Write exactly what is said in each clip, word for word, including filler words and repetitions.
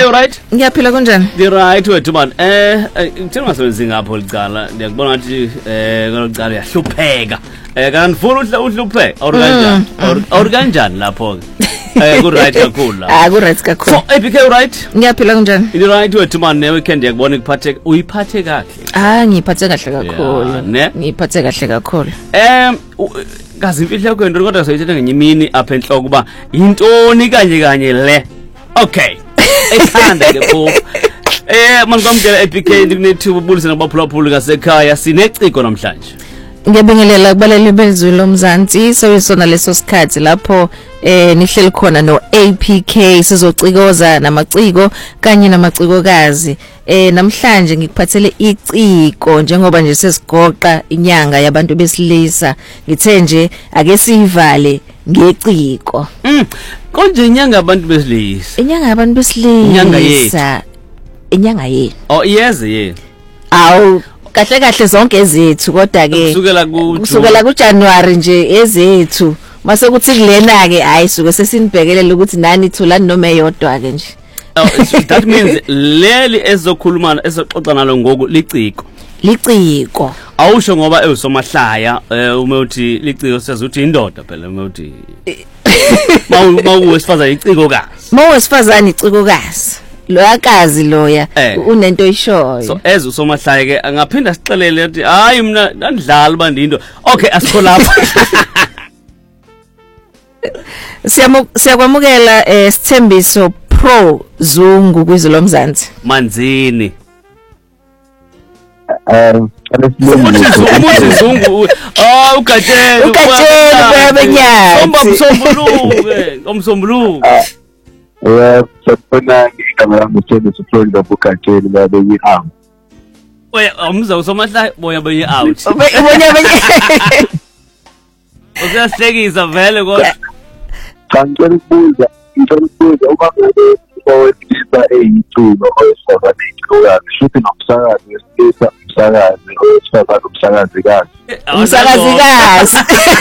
you right? Ngiyaphila kunjani? The right wethu man. Eh ngithina ngasebenzisa ngapho licala. Ngiyakubona ukuthi eh ngalokucala yahlupheka. Eh kanti futhi udla uhlupheka or kanjani? Or or kanjani lapho ke? Eh ku right kakhulu la. Ah ku right kakhulu. So A P K right? Ngiyaphila kunjani? The right wethu man ne weekend yakubona ikuphathe uyiphathe kahle. Ah ngiphathe kahle kakhulu. Ngiphathe kahle kakhulu. Em kazi imfihlo yakho into kodwa soyithethe ngenye imini apha enhloko kuba intoni kanye kanye le. Okay. Ekhanda ke phofu. Eh mangikwamdela A P K ndikunethuba ubulisa nabaphulaphuli ngasekhaya sineciko namhlanje. Ngiyabingelela kubaleli bezwi lomzansi sewesona leso sikhathi lapho eh nihleli khona no A P K sizocikoza namaciko kanye namacikokazi. Eh namhlanje ngikuphathele iciko njengoba nje sesigoqa inyanga yabantu besilisa ngithe nje ake sivale ngeciko. Mm. Konje inyanga yabantu besilisa. Inyanga yabantu besilisa. Inyanga yethu. Inyanga yethu. Oh yes yeah. Awu kahle kahle zonke ezethu kodwa ke kusukela ku kusukela ku January nje ezethu mase kuthi kulena ke hayi suke sesinibhekelela ukuthi nani thulani noma eyodwa ke nje. Oh, that means leli ezokhuluma esoxoxa nalo ngoku liciko. Liciko. Awusho ngoba esomahlaya uma uthi liciko siyazuthi indoda phela uma uthi mawu mawuwesifazana iciko kazi. Mawuwesifazana iciko kazi. Loyakazi loya unento ishoyo. So eze usomahlaya ke angaphinda sixelele ukuthi hayi mina ndandidlala bandindo. Okay asikho lapha. Siyamu siyakwamukela eh Sithembiso Pro Zungu kwizwe lomzansi. Manzini. Um umuthi Zungu ah ugatshela ugatshela bayabenyathi. Somba msombuluke omsombuluke. Yeah, sabona igama lami Sithembiso Pro lobugatshela babeyi arm. Oya umza usomahlaya boya beyi out. Bonya benye. Uyahlekisa vele kodwa. Ngicela ukubuza, ngicela ukubuza uma ngabe owesilisa eyiciko oyisifazane iciko kazi, futhi nomsakazi wesilisa umsakazi oyisifazane umsakazi kazi. Umsakazi kazi.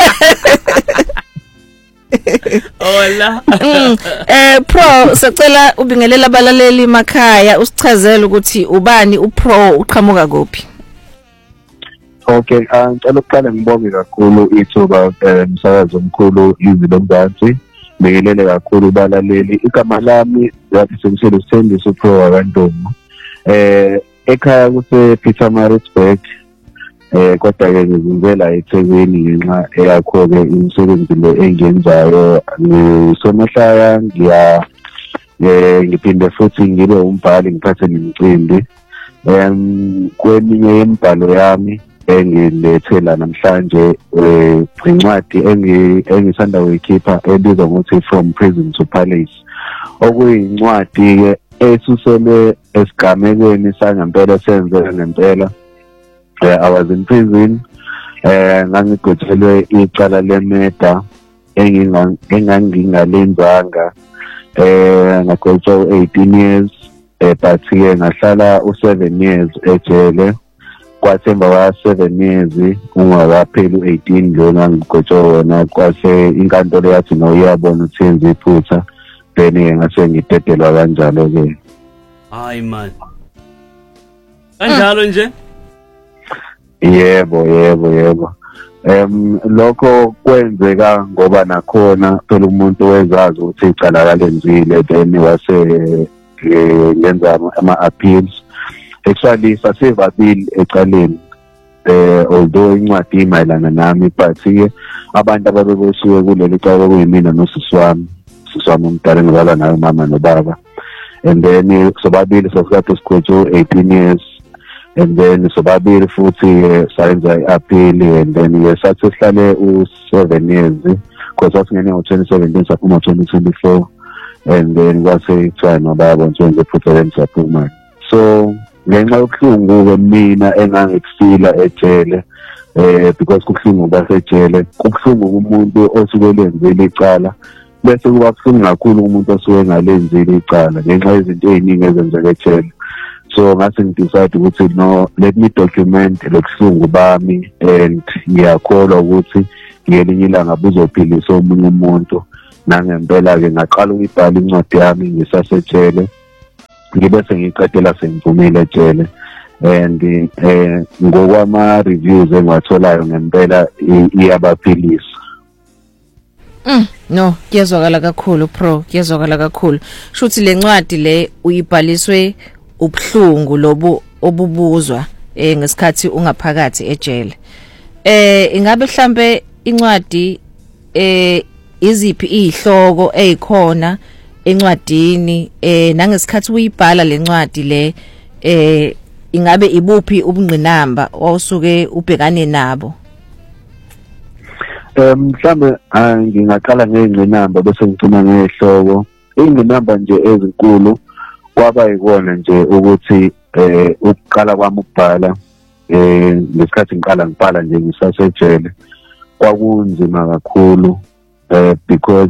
Hola. Eh Pro sicela ubingelela abalaleli emakhaya usichazele ukuthi ubani uPro uqhamuka kuphi. Okay, ngicela ukuqala ngibonge kakhulu ithuba umsakazi omkhulu izwi lomzansi. Ngibingelele kakhulu balaleli. Igama lami yathi sengisele Sithembiso Pro wakantomo. Eh ekhaya kuse Pietermaritzburg. Eh kodwa ke ngizinzela eThekwini ngenxa eyakho ke imisebenzi le engenzayo ngisomahlaya ngiya eh ngiphinde futhi ngibe umbhali ngiphathe nemicimbi. Em kweminye yemibhalo yami engilethela namhlanje eh incwadi engisanda ukuyikhipha ebizwa ngokuthi From Prison to Palace. Okuyincwadi ke esuselwe esigamekweni sangempela senzeka ngempela. I was in prison. Eh ngangigothelwe icala lemeda engingalenzanga. Eh ngagotshwa eighteen years eh but ke ngahlala u seven years ejele. Kwathemba wa seven years ungakapheli u eighteen lo ngigotshwa wona kwase inkantolo yathi no iyabona ukuthi yenze iphutha then ngase ngidedelwa kanjalo ke. Hayi man. Kanjalo nje? Yebo yebo yebo. Em lokho kwenzeka ngoba nakhona phela umuntu wezazi ukuthi icala kalenzile then wase ngenza ama appeals. Actually sasevabili ecaleni eh although incwadi imayelana nami but ke abantu ababebosiwe kuleli cala kuyimina nosisi wami sisi wami umdala ngibala nayo mama nobaba and then sobabili sasikathi sigwetshwe eighteen years and then sobabili futhi sayenza i-appeal and then sathi sihlale u seven years because sasingene ngo twenty seventeen saphuma twenty twenty-four and then kwase try nobaba njengoba futhi saphuma so ngenxa yokuhlungu mina engangikufila ejele eh because kuhlungu basejele kubuhlungu umuntu osuke lenzile icala bese kuba kuhlungu kakhulu umuntu osuke ngalenzile icala ngenxa yezinto eziningi ezenzeka ejele so ngase ngidecide ukuthi no let me document lokuhlungu bami and ngiyakholwa ukuthi ngelinye ilanga buzophilisa omunye umuntu nangempela ke ngaqala ukubhala incwadi yami ngisasejele ngibe sengiqedela sengivumile ejele. And eh ngokwama reviews engiwatholayo ngempela iyabaphilisa. Mm, no, kuyezwakala kakhulu Pro, kuyezwakala kakhulu. Shuthi lencwadi le uyibhaliswe ubhlungu lobu obubuzwa eh ngesikhathi ungaphakathi ejele. Eh ingabe mhlambe incwadi eh iziphi izihloko ezikhona encwadini eh nangesikhathi uyibhala lencwadi le eh ingabe ibuphi ubungqinamba osuke ubhekane nabo? Um mhlambe ngingaqala ngengqinamba bese ngicina ngehloko. Ingqinamba nje ezinkulu kwaba ikona nje ukuthi eh ukuqala kwami ukubhala eh ngesikhathi ngiqala ngibhala nje ngisasejele kwakunzima kakhulu eh because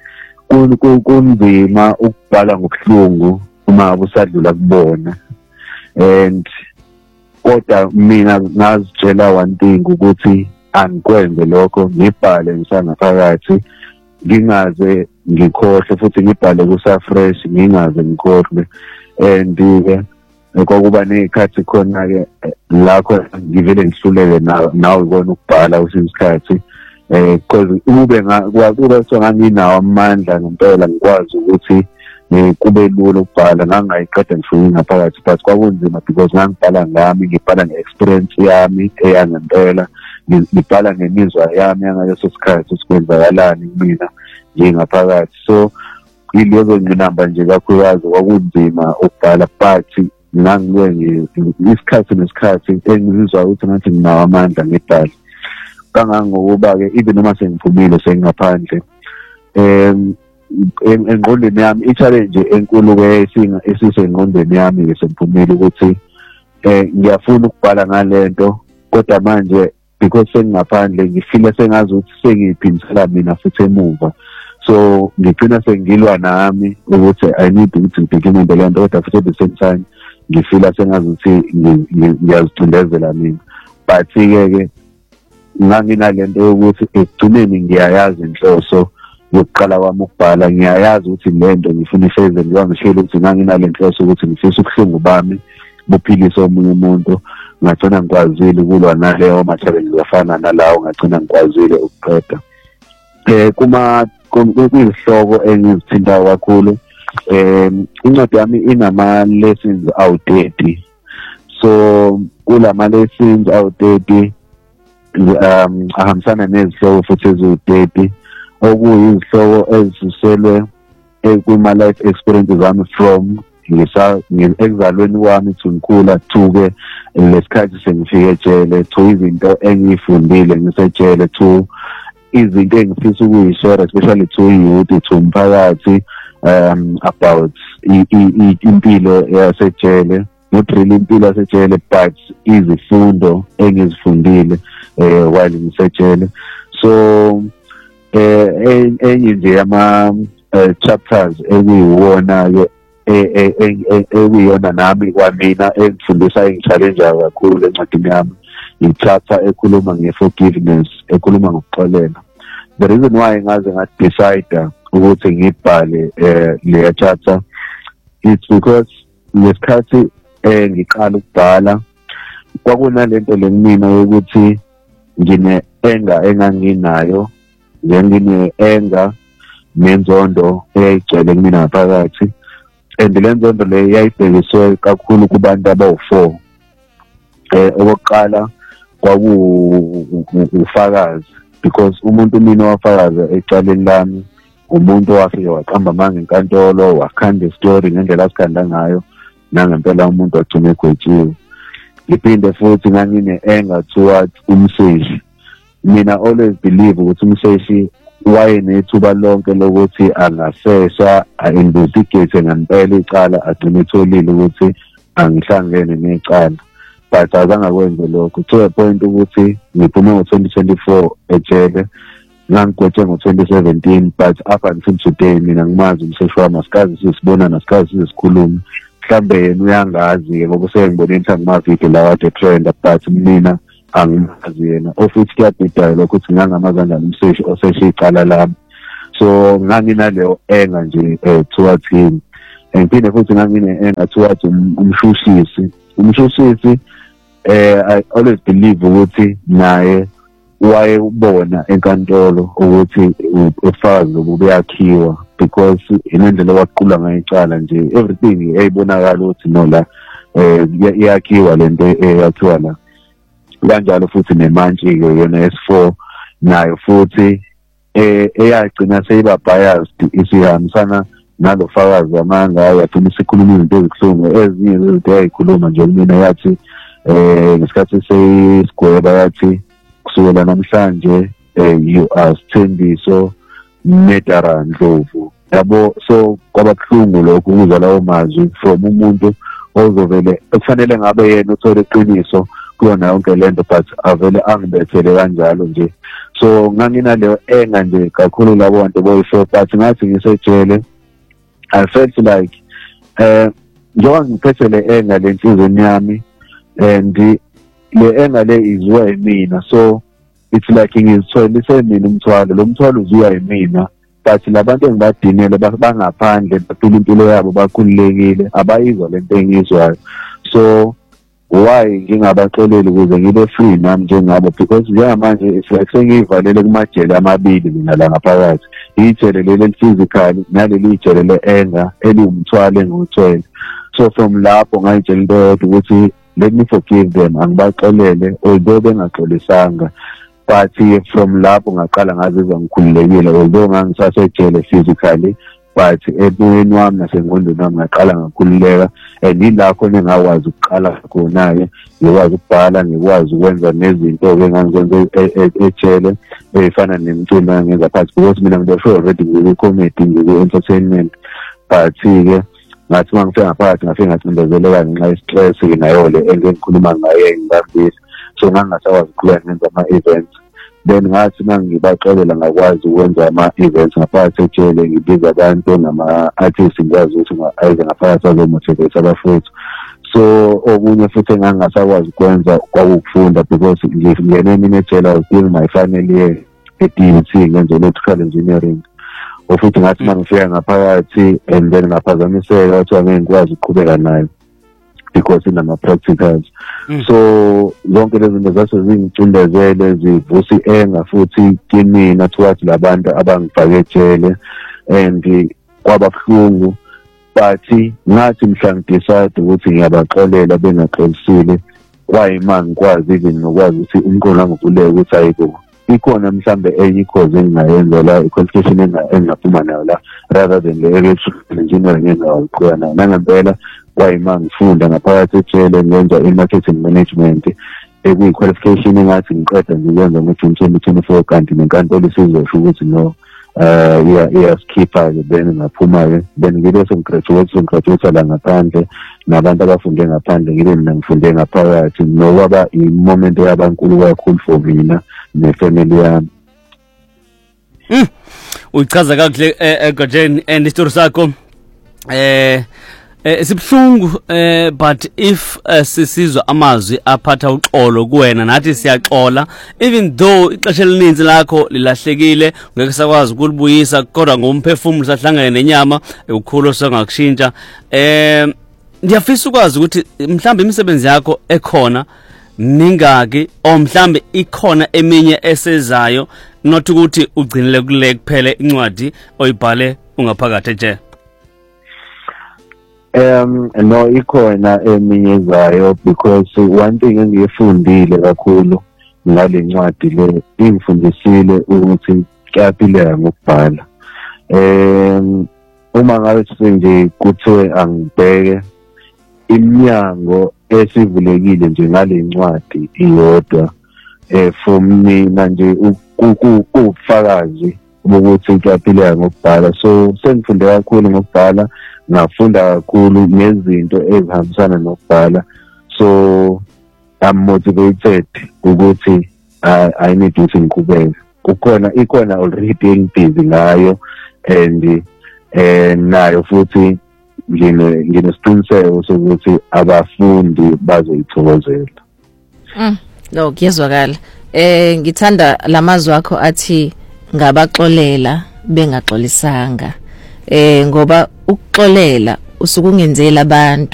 kunzima ukubhala ngobuhlungu uma usadlula kubona. And kodwa mina ngazitshela one thing ukuthi angikwenze lokho, ngibhale ngisangaphakathi ngingaze ngikhohle futhi ngibhale kusa fresh ngingaze ngikhohle. And ke kwakuba nezikhathi khona ke lakho ngivele ngihluleke nawe ukubona ukubhala usisikhathi eh because ube ngakube nganginawo amandla ngempela ngikwazi ukuthi kube lula ukubhala ngangayiqeda ngifike ngaphakathi but kwakunzima because ngangibhala ngami ngibhala ngeexperience yami eyangempela ngibhala ngemizwa yami yangaleso sikhathi sikwenzakalani kumina njengaphakathi. So ilezo ngqinamba nje kakhulukazi kwakunzima ukubhala but ngangiwe isikhathi nesikhathi engizizwa ukuthi ngathi nginawo amandla ngibhala kangangokuba ke even noma sengiphumile sengaphandle em engqondweni yami i-challenge enkulu ke esinga esisengqondweni yami ke semphumile ukuthi eh ngiyafuna ukubhala ngalento kodwa manje because sengaphandle ngifile sengazi ukuthi sengiphindisela mina futhi emuva. So ngicina sengilwa nami ukuthi I need ukuthi ngibhekene lento kodwa futhi at the same time ngifila sengazi ukuthi ngiyazicindezela mina. But ke nganginalento yokuthi ekugcineni ngiyayazi inhloso yokuqala kwami ukubhala, ngiyayazi ukuthi lento ngifuna ifeze ngiyangishela ukuthi nganginale nhloso ukuthi ngifisa ubuhlungu bami buphilise omunye umuntu. Ngagcina ngikwazile ukulwa naleyo ma-challenge afana nalawo, ngagcina ngikwazile ukuqeda. Eh kuma kuyihloko engizithinta kakhulu eh incwadi yami inama lessons awu-thirty. So kulama lessons awu-thirty um ahambisana nezihloko futhi eziwu-thirty okuyizihloko ezisuselwe kuma life experiences zami from ngisa ngezalweni wami to ngikhula to ke lesikhathi sengifike ejele to izinto engiyifundile ngisejele to izinto engifisa ukuyishare especially to youth to umphakathi um about impilo yasejele, not really impilo yasejele but izifundo engizifundile eh while ngisejele. So eh enye nje ama chapters ekuyiwona ke ekuyona nami kwamina engifundisa engichallenge kakhulu encwadini yami i-chapter ekhuluma nge-forgiveness, ekhuluma ngokuxolela. The reason why ngaze ngadecide ukuthi ngibhale le chapter it's because ngesikhathi ngiqala ukubhala kwakunalento lemina yokuthi ngine enga enganginayo, ngine enga nenzondo eyayigcwele kumina ngaphakathi. And le nzondo le yayibhekiswe kakhulu kubantu abawu-four. Eh okokuqala kwakuwufakazi because umuntu mina wafakaza ecaleni lami umuntu owafike waqamba manga enkantolo wakhanda istory ngendlela asikhanda ngayo nangempela umuntu wagcina egwetshiwe. Ngiphinde futhi ngangine anger towards umseshi. Mina always believe ukuthi umseshi wayenethuba lonke lokuthi angasesha a-investigate ngempela icala agcine etholile ukuthi angihlangene necala, but azangakwenze lokho to a point ukuthi ngiphume ngo-twenty twenty-four ejele ngangigwetshe ngo-twenty seventeen but up until today mina ngimazi umseshi wami, asikazi sisibonana, asikazi sisikhuluma. Mhlambe yena uyangazi-ke ngoba usengibone ukuthi angimavike lawa ade trend but mina angimazi yena. Ofuthi kuyabhidayo lokho ukuthi ngangamazi kanjani umseshi oseshe icala lami. So nganginaleyo enga nje towards him ngiphinde futhi ngangine engathiwa umshushisi umshushisi eh I always believe ukuthi naye waye ubona enkantolo ukuthi ufazi ubuyakhiwa because inendlela waqula ngayicala nje everything eyibonakala ukuthi no la eh iyakhiwa lento eyathiwa la kanjalo futhi nemantshi ke yona S four nayo futhi eh eyagcina seyiba biased isihambisana nalo fakazi amanga yathuma isikhuluma izinto ezikuhlungu ezinye izinto ezikhuluma nje mina yathi eh ngesikhathi seyisigweba yathi kusukela namhlanje you are Sthembiso Medara Ndlovu yabo so kwabakhulungu lokho ukuzwa lawo mazwi from umuntu ozovele kufanele ngabe yena uthole iqiniso kuyona yonke lento but avele angibethele kanjalo nje so nganginaleyo enga nje kakhulu labo bantu boyifo but ngathi ngisejele I felt like eh njengoba ngiphethe le enga lenhlizweni yami and le enga le izwa yimina so it's like ngizithole semina umthwalo lo mthwalo uzwa yimina but labantu engibadinele bangaphandle baphila impilo yabo bakhululekile abayizwa lento engizwayo so why ngingabaxoleli ukuze ngibe free nami njengabo because njengamanje it's like sengivalele kumajele amabili mina la ngaphakathi ijele leli physical naleli ijele le-enga eliwumthwalo engiwuthwele so from lapho ngayitshela into yodwa ukuthi let me forgive them angibaxolele although bengaxolisanga but from lapho ngaqala ngazizwa ngikhululekile although ngangisasejele physically but emoyeni wami nasengqondweni wami ngaqala ngakhululeka and yilakho ningakwazi ukuqala khona-ke ngikwazi ukubhala ngikwazi ukwenza nezinto-ke engangizenza ejele ey'fana nemicimbi engangenza phansi because mina ngidosho already ngikwi-comedy ngikwi-entertainment but-ke ngathi uma ngifike ngaphakathi ngafike ngacindezeleka ngenxa ye-stress-ke nayo le engikhuluma ngayo engibambile so ngangingasakwazi ukuqhubeka ngenza ama-events then ngathi mangibaxolela ngakwazi ukwenza ama-events ngaphakathi ejele ngibiza abantu nama-artists ngikwazi ukuthi ayize ngaphakathi azomotivate abafowethu so okunye futhi engangingasakwazi ukwenza kwakukufunda because ngingene emini ejele I was doing my final year e-D U T ngenza electrical engineering ofuthi ngathi mangifika ngaphakathi and then ngaphazamiseka kuthiwa ngeke ngikwazi ukuqhubeka nayo because inama-practicals mm. so zonke lezi zinto zase zingicindezele zivusa i-enga futhi kimina towards labantu abangifake ejele and kwababuhlungu but ngathi mhla ngidecide ukuthi ngiyabaxolela bengaxolisile kwayima ngikwazi even nokwazi ukuthi umqondo angivuleke ukuthi ayiko ikhona mhlambe enye ikhozi engingayenza la i-qualification engingaphuma nayo la rather than le electrical engineering engingayiqhuba nayo nangempela kwayima ngifunda ngaphakathi ejele ngenza i-marketing management ekuyi-qualification engathi ngiqeda ngiyenza ngo-June twenty twenty-four kanti nenkantolo isizosho ukuthi no uh iyaskipha-ke then ngaphuma-ke then ngibe sengigraduate sengigraduate la ngaphandle nabantu abafunde ngaphandle ngibe mina ngifunde ngaphakathi nokwaba i-moment yabankulu kakhulu for mina nefamily yami. Mm. Uchaza kahle eGojeni and isitori sakho eh eh sibhlungu eh but if sisizwa amazwi aphatha uxolo kuwena nathi siyaxola even though ixesha elininzi lakho lilahlekile ngeke sakwazi ukulibuyisa kodwa ngomphefumulo sahlangene nenyama ukukhulu songakushintsha eh ndiyafisa ukwazi ukuthi mhlambe imisebenzi yakho ekhona ningaki o mhlambe ikhona eminye esezayo not ukuthi ugcinele kule kuphele incwadi oyibhale ungaphakathi ejele. Um no ikhona eminye ezayo because one thing engiyifundile kakhulu ngale ncwadi le ingifundisile ukuthi kuyaphileka ngokubhala. Um uma ngabe nje kuthiwe angibheke iminyango esivulekile nje ngale ncwadi iyodwa eh for mina nje ukufakazi ukuthi kuyaphileka ngokubhala so sengifunde kakhulu ngokubhala ngafunda kakhulu ngezinto ezihambisana nokubhala so I'm motivated ukuthi I, I need to ngiqhubeke kukhona ikhona already engibhizi ngayo and eh nayo futhi ngine nginesiqiniseko sokuthi abafundi bazoyithokozela. Mm no kuyezwakala eh ngithanda lamazwi akho athi ngabaxolela bengaxolisanga eh ngoba ukuxolela usuke ungenzela abantu